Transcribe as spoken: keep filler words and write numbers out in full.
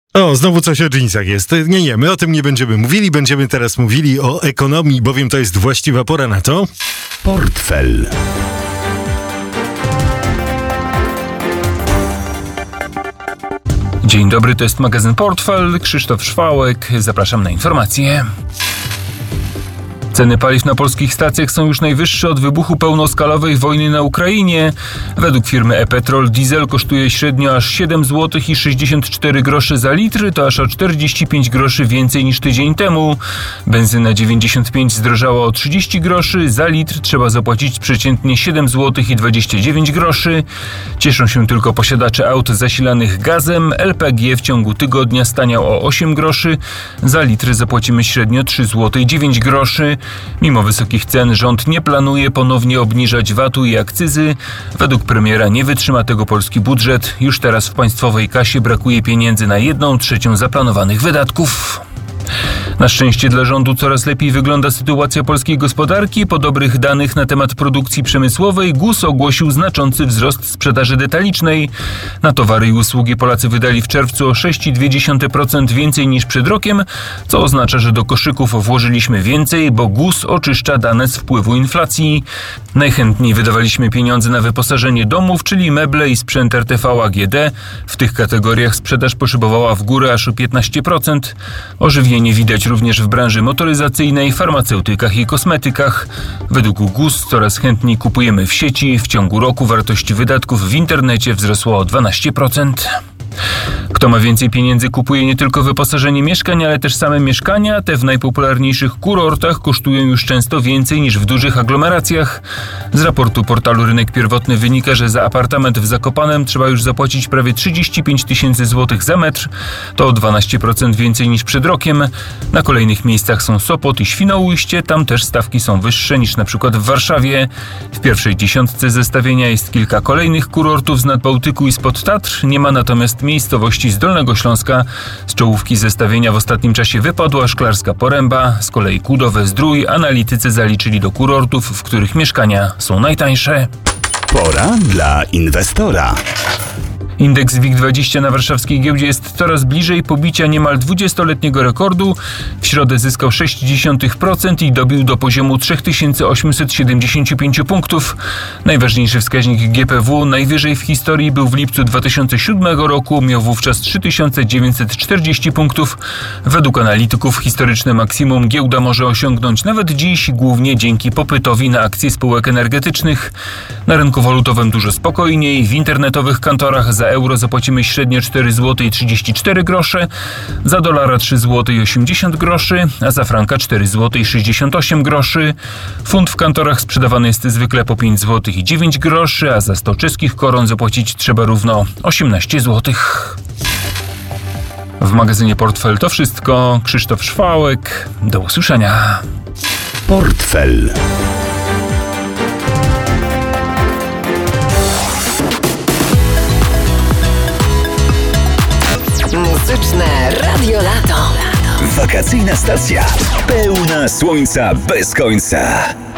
O, znowu coś o dżinsach jest. Nie, nie, my o tym nie będziemy mówili. Będziemy teraz mówili o ekonomii, bowiem to jest właściwa pora na to. Portfel. Dzień dobry, to jest magazyn Portfel. Krzysztof Szwałek. Zapraszam na informacje. Ceny paliw na polskich stacjach są już najwyższe od wybuchu pełnoskalowej wojny na Ukrainie. Według firmy e-Petrol diesel kosztuje średnio aż siedem złotych i sześćdziesiąt cztery grosze za litr, to aż o czterdzieści pięć groszy więcej niż tydzień temu. Benzyna dziewięćdziesiąt pięć zdrożała o trzydzieści groszy, za litr trzeba zapłacić przeciętnie siedem złotych i dwadzieścia dziewięć groszy. Cieszą się tylko posiadacze aut zasilanych gazem. L P G w ciągu tygodnia staniał o osiem groszy, za litr zapłacimy średnio trzy złote i dziewięć groszy. Mimo wysokich cen rząd nie planuje ponownie obniżać vatu i akcyzy. Według premiera nie wytrzyma tego polski budżet. Już teraz w państwowej kasie brakuje pieniędzy na jedną trzecią zaplanowanych wydatków. Na szczęście dla rządu coraz lepiej wygląda sytuacja polskiej gospodarki. Po dobrych danych na temat produkcji przemysłowej G U S ogłosił znaczący wzrost sprzedaży detalicznej. Na towary i usługi Polacy wydali w czerwcu o sześć przecinek dwa procent więcej niż przed rokiem, co oznacza, że do koszyków włożyliśmy więcej, bo G U S oczyszcza dane z wpływu inflacji. Najchętniej wydawaliśmy pieniądze na wyposażenie domów, czyli meble i sprzęt R T V A G D. W tych kategoriach sprzedaż poszybowała w górę aż o piętnaście procent. Ożywienie widać również w branży motoryzacyjnej, farmaceutykach i kosmetykach. Według G U S coraz chętniej kupujemy w sieci. W ciągu roku wartość wydatków w internecie wzrosła o dwanaście procent. Kto ma więcej pieniędzy, kupuje nie tylko wyposażenie mieszkań, ale też same mieszkania. Te w najpopularniejszych kurortach kosztują już często więcej niż w dużych aglomeracjach. Z raportu portalu Rynek Pierwotny wynika, że za apartament w Zakopanem trzeba już zapłacić prawie trzydzieści pięć tysięcy złotych za metr. To o dwanaście procent więcej niż przed rokiem. Na kolejnych miejscach są Sopot i Świnoujście. Tam też stawki są wyższe niż na przykład w Warszawie. W pierwszej dziesiątce zestawienia jest kilka kolejnych kurortów z Nadbałtyku i spod Tatr. Nie ma natomiast miejscowości z Dolnego Śląska. Z czołówki zestawienia w ostatnim czasie wypadła Szklarska Poręba, z kolei Kudowe-Zdrój analitycy zaliczyli do kurortów, w których mieszkania są najtańsze. Pora dla inwestora. Indeks WIG dwadzieścia na warszawskiej giełdzie jest coraz bliżej pobicia niemal dwudziestoletniego rekordu. W środę zyskał sześć przecinek sześć procent i dobił do poziomu trzy tysiące osiemset siedemdziesiąt pięć punktów. Najważniejszy wskaźnik G P W najwyżej w historii był w lipcu dwa tysiące siódmego roku, miał wówczas trzy tysiące dziewięćset czterdzieści punktów. Według analityków historyczne maksimum giełda może osiągnąć nawet dziś, głównie dzięki popytowi na akcje spółek energetycznych. Na rynku walutowym dużo spokojniej, w internetowych kantorach za euro zapłacimy średnio cztery złote i trzydzieści cztery grosze, za dolara trzy złote i osiemdziesiąt groszy, a za franka cztery złote i sześćdziesiąt osiem groszy. Funt w kantorach sprzedawany jest zwykle po pięć złotych i dziewięć groszy, a za sto czeskich koron zapłacić trzeba równo osiemnaście złotych. W magazynie Portfel to wszystko. Krzysztof Szwałek. Do usłyszenia. Portfel. Muzyczne Radio Lato. Wakacyjna stacja. Pełna słońca bez końca.